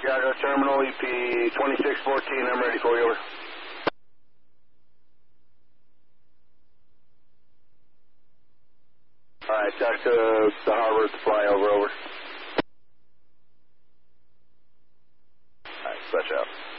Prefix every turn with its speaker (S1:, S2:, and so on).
S1: Chicago Terminal, EP 2614, I'm ready for you, over. Alright, talk to the harbor to fly over, over. Alright, switch out.